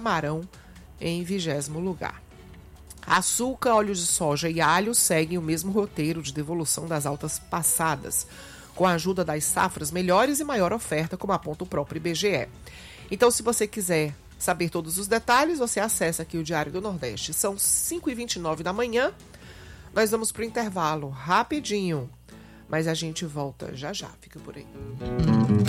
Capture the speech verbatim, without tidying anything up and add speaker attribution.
Speaker 1: camarão em vigésimo lugar. Açúcar, óleo de soja e alho seguem o mesmo roteiro de devolução das altas passadas, com a ajuda das safras melhores e maior oferta, como aponta o próprio I B G E. Então, se você quiser saber todos os detalhes, você acessa aqui o Diário do Nordeste. São cinco e vinte e nove da manhã, nós vamos para o intervalo rapidinho, mas a gente volta já já, fica por aí.